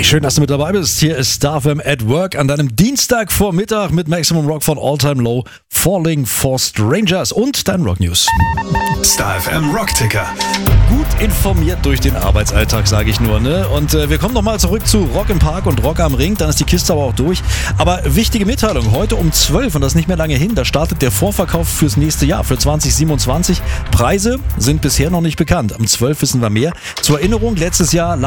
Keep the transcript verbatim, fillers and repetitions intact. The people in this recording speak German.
Hey, schön, dass du mit dabei bist. Hier ist Star F M at Work an deinem Dienstagvormittag mit Maximum Rock von All Time Low, Falling for Strangers und dein Rock News. Star F M Rockticker. Gut informiert durch den Arbeitsalltag, sage ich nur. Ne? Und äh, wir kommen nochmal zurück zu Rock im Park und Rock am Ring. Dann ist die Kiste aber auch durch. Aber wichtige Mitteilung, heute um zwölf, und das ist nicht mehr lange hin, da startet der Vorverkauf fürs nächste Jahr, für zwanzig siebenundzwanzig. Preise sind bisher noch nicht bekannt. Um zwölf wissen wir mehr. Zur Erinnerung, letztes Jahr